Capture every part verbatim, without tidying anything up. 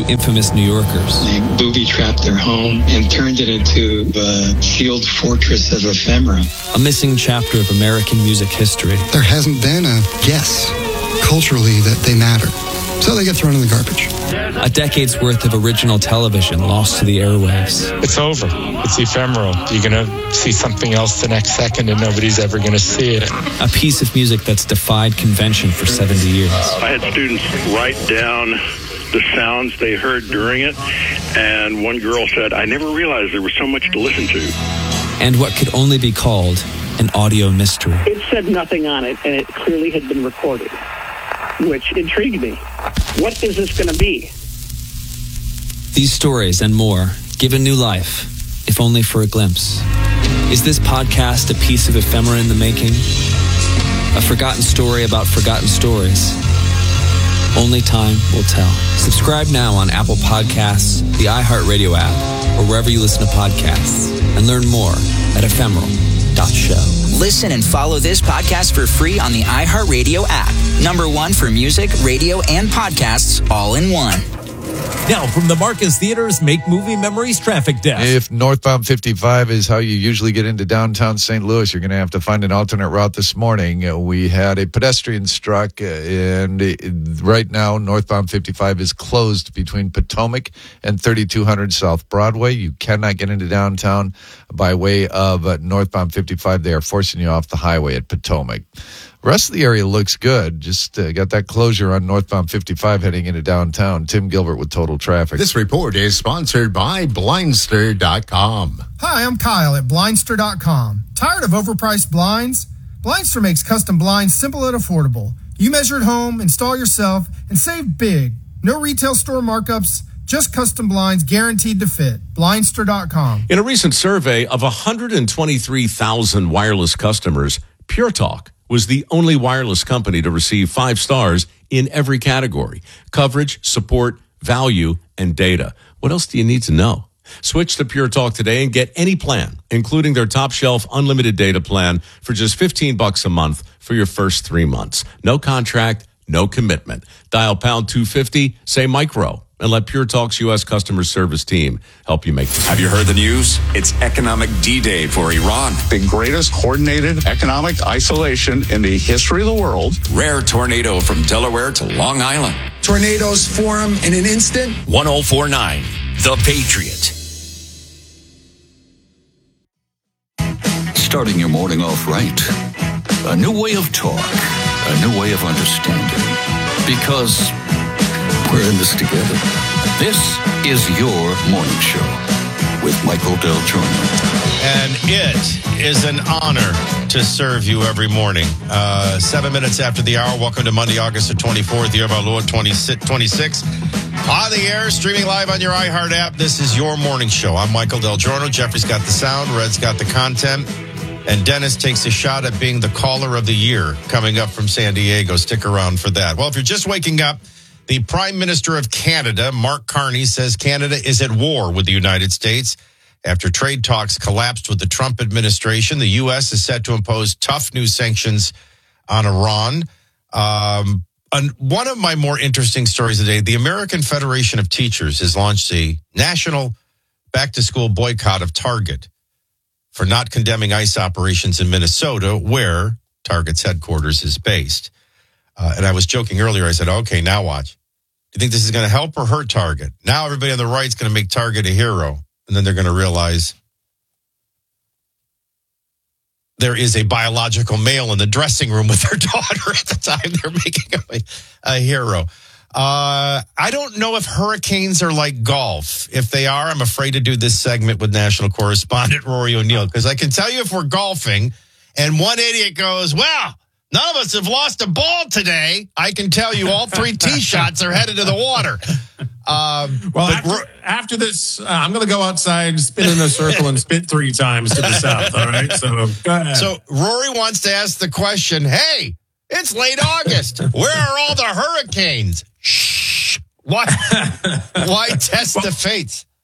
infamous New Yorkers. They booby-trapped their home and turned it into a sealed fortress of ephemera. A missing chapter of American music history. There hasn't been a guess culturally that they matter. So they get thrown in the garbage. A decade's worth of original television lost to the airwaves. It's over. It's ephemeral. You're going to see something else the next second and nobody's ever going to see it. A piece of music that's defied convention for seventy years. I had students write down the sounds they heard during it, and one girl said, I never realized there was so much to listen to. And what could only be called an audio mystery. It said nothing on it, and it clearly had been recorded, which intrigued me. What is this going to be? These stories and more given new life, if only for a glimpse. Is this podcast a piece of ephemera in the making? A forgotten story about forgotten stories? Only time will tell. Subscribe now on Apple Podcasts, the iHeartRadio app, or wherever you listen to podcasts, and learn more at ephemeral dot show. Listen and follow this podcast for free on the iHeartRadio app. Number one for music, radio, and podcasts all in one. Now, from the Marcus Theaters Make Movie Memories Traffic Desk. If northbound fifty-five is how you usually get into downtown Saint Louis, you're going to have to find an alternate route this morning. Uh, we had a pedestrian struck, uh, and uh, right now, northbound fifty-five is closed between Potomac and thirty-two hundred South Broadway. You cannot get into downtown by way of uh, northbound fifty-five. They are forcing you off the highway at Potomac. The rest of the area looks good. Just uh, got that closure on northbound fifty-five heading into downtown. Tim Gilbert with Total Traffic. This report is sponsored by Blindster dot com. Hi, I'm Kyle at Blindster dot com. Tired of overpriced blinds? Blindster makes custom blinds simple and affordable. You measure at home, install yourself, and save big. No retail store markups, just custom blinds guaranteed to fit. Blindster dot com. In a recent survey of one hundred twenty-three thousand wireless customers, Pure Talk was the only wireless company to receive five stars in every category: coverage, support, value, and data. What else do you need to know? Switch to Pure Talk today and get any plan, including their top shelf unlimited data plan for just fifteen bucks a month for your first three months. No contract, no commitment. Dial pound two fifty, say micro, and let Pure Talk's U S customer service team help you make this. Have you heard the news? It's economic D-Day for Iran. The greatest coordinated economic isolation in the history of the world. Rare tornado from Delaware to Long Island. Tornadoes form in an instant. one oh four point nine, The Patriot. Starting your morning off right. A new way of talk. A new way of understanding. Because we're in this together. This is your morning show with Michael Del Giorno. And it is an honor to serve you every morning. Uh, seven minutes after the hour. Welcome to Monday, August the twenty-fourth, year of our Lord twenty twenty-six. On the air, streaming live on your iHeart app. This is your morning show. I'm Michael Del Giorno. Jeffrey's got the sound. Red's got the content. And Dennis takes a shot at being the caller of the year coming up from San Diego. Stick around for that. Well, if you're just waking up, the Prime Minister of Canada, Mark Carney, says Canada is at war with the United States. After trade talks collapsed with the Trump administration, the U S is set to impose tough new sanctions on Iran. Um, and one of my more interesting stories today, the American Federation of Teachers has launched a national back-to-school boycott of Target for not condemning ICE operations in Minnesota, where Target's headquarters is based. Uh, and I was joking earlier. I said, okay, now watch. Do you think this is going to help or hurt Target? Now everybody on the right is going to make Target a hero. And then they're going to realize there is a biological male in the dressing room with their daughter at the time they're making him a, a hero. Uh, I don't know if hurricanes are like golf. If they are, I'm afraid to do this segment with national correspondent Rory O'Neill, because I can tell you if we're golfing and one idiot goes, well, none of us have lost a ball today, I can tell you all three tee shots are headed to the water. Um, well, after, after this, uh, I'm going to go outside, spin in a circle, and spit three times to the south. All right. So, go ahead. So Rory wants to ask the question, hey, it's late August. Where are all the hurricanes? Shh. Why, why test well, the fates?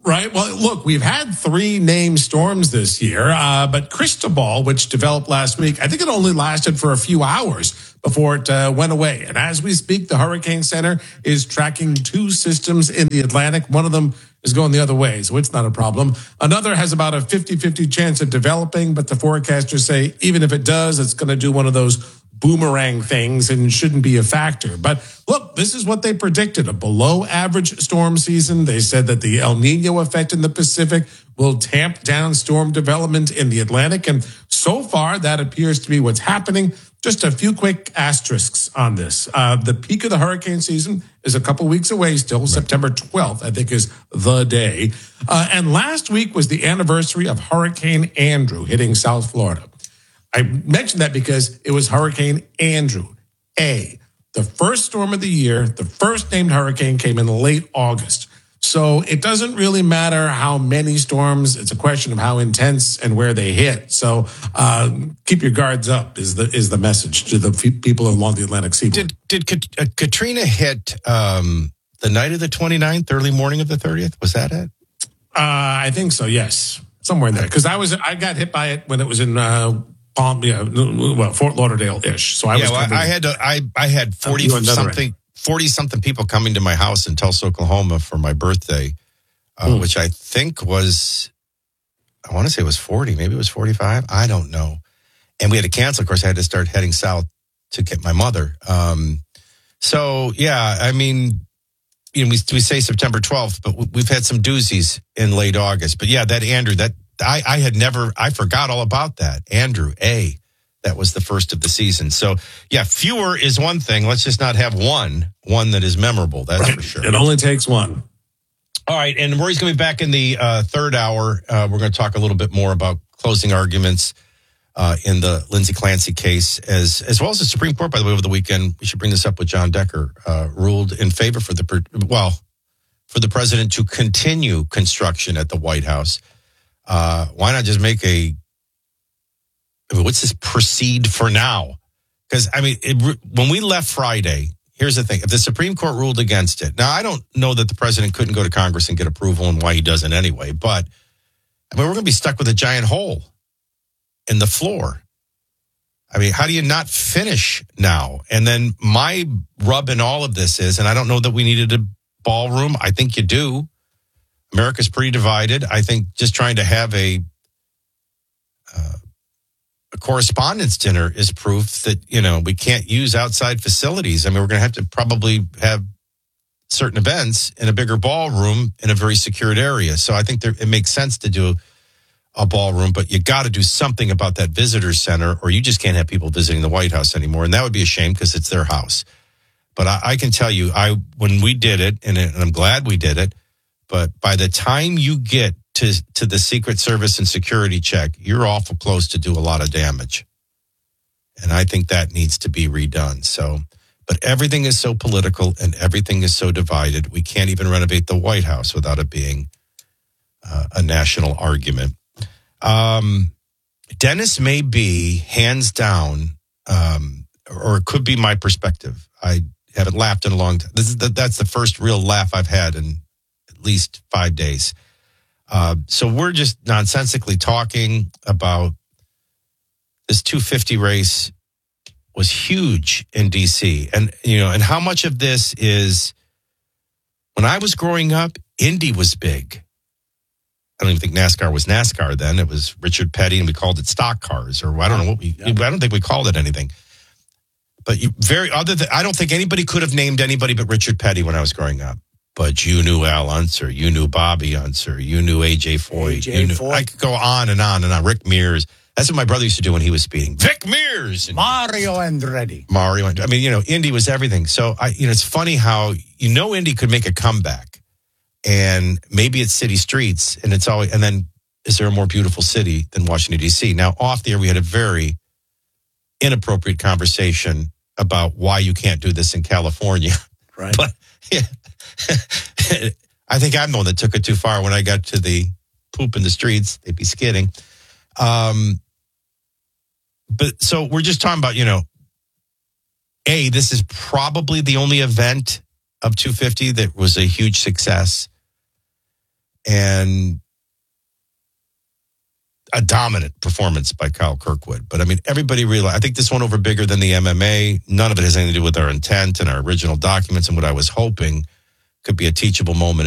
Right. Well, look, we've had three named storms this year, uh, but Cristobal, which developed last week, I think it only lasted for a few hours before it uh, went away. And as we speak, the Hurricane Center is tracking two systems in the Atlantic. One of them is going the other way, so it's not a problem. Another has about a fifty-fifty chance of developing, but the forecasters say even if it does, it's going to do one of those boomerang things and shouldn't be a factor. But look, this is what they predicted, a below average storm season. They said that the El Nino effect in the Pacific will tamp down storm development in the Atlantic. And so far, that appears to be what's happening. Just a few quick asterisks on this. Uh, the peak of the hurricane season is a couple weeks away still. Right. September twelfth, I think, is the day. Uh, and last week was the anniversary of Hurricane Andrew hitting South Florida. I mentioned that because it was Hurricane Andrew, A. The first storm of the year, the first named hurricane came in late August. So it doesn't really matter how many storms. It's a question of how intense and where they hit. So uh, keep your guards up is the is the message to the f- people along the Atlantic seaboard. Did, did uh, Katrina hit um, the night of the twenty-ninth, early morning of the thirtieth? Was that it? Uh, I think so, yes. Somewhere in there. Because I was I got hit by it when it was in... Uh, Um, yeah, well, Fort Lauderdale-ish. So I yeah, was. Well, I had to, I I had forty something forty something people coming to my house in Tulsa, Oklahoma for my birthday, uh, mm. which I think was, I want to say it was forty, maybe it was forty-five. I don't know. And we had to cancel. Of course, I had to start heading south to get my mother. Um, so yeah, I mean, you know, we we say September twelfth, but we've had some doozies in late August. But yeah, that Andrew, that. I, I had never, I forgot all about that. Andrew, A, that was the first of the season. So, yeah, fewer is one thing. Let's just not have one, one that is memorable. That's right. For sure. It only takes one. All right. And Rory's going to be back in the uh, third hour. Uh, we're going to talk a little bit more about closing arguments uh, in the Lindsay Clancy case, as as well as the Supreme Court, by the way, over the weekend. We should bring this up with John Decker, uh, ruled in favor for the, well, for the president to continue construction at the White House. Uh, why not just make a, I mean, what's this proceed for now? Because, I mean, it, when we left Friday, here's the thing. If the Supreme Court ruled against it, now I don't know that the president couldn't go to Congress and get approval and why he doesn't anyway, but I mean, we're going to be stuck with a giant hole in the floor. I mean, how do you not finish now? And then my rub in all of this is, and I don't know that we needed a ballroom. I think you do. America's pretty divided. I think just trying to have a uh, a correspondence dinner is proof that, you know, we can't use outside facilities. I mean, we're going to have to probably have certain events in a bigger ballroom in a very secured area. So I think there, it makes sense to do a ballroom, but you got to do something about that visitor center, or you just can't have people visiting the White House anymore. And that would be a shame because it's their house. But I, I can tell you, I when we did it, and, it, and I'm glad we did it, but by the time you get to, to the Secret Service and security check, you're awful close to do a lot of damage. And I think that needs to be redone. So, but everything is so political and everything is so divided. We can't even renovate the White House without it being uh, a national argument. Um, Dennis may be hands down, um, or it could be my perspective. I haven't laughed in a long time. This is the, that's the first real laugh I've had in least five days. Uh, so we're just nonsensically talking about this two fifty race was huge in D C. And, you know, and how much of this is, when I was growing up, Indy was big. I don't even think NASCAR was NASCAR then. It was Richard Petty, and we called it stock cars, or I don't know what we, I don't think we called it anything. But you very, other than, I don't think anybody could have named anybody but Richard Petty when I was growing up. But you knew Al Unser, you knew Bobby Unser, you knew A J Foyt. A J you knew, Foyt. I could go on and on and on. Rick Mears. That's what my brother used to do when he was speeding. Vic Mears. And Mario Andretti. Mario Andretti. I mean, you know, Indy was everything. So, I, you know, it's funny how, you know, Indy could make a comeback. And maybe it's city streets. And it's always, and then is there a more beautiful city than Washington, D C? Now, off the air, we had a very inappropriate conversation about why you can't do this in California. Right. But, yeah. I think I'm the one that took it too far when I got to the poop in the streets. They'd be skidding. Um, but so we're just talking about, you know, A, this is probably the only event of two fifty that was a huge success. and a dominant performance by Kyle Kirkwood. But I mean, everybody realized, I think this went over bigger than the M M A. None of it has anything to do with our intent and our original documents and what I was hoping could be a teachable moment